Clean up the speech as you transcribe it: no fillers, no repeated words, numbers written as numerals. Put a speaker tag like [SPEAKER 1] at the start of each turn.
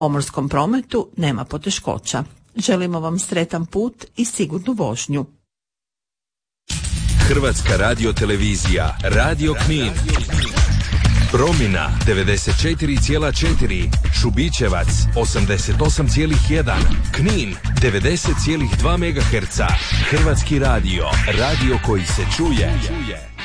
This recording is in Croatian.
[SPEAKER 1] pomorskom prometu nema poteškoća. Želimo vam sretan put i sigurnu vožnju.
[SPEAKER 2] Hrvatska radiotelevizija, Radio Knin. Promina 94,4, Šubićevac 88,1, Knin 90,2 MHz. Hrvatski radio, radio koji se čuje.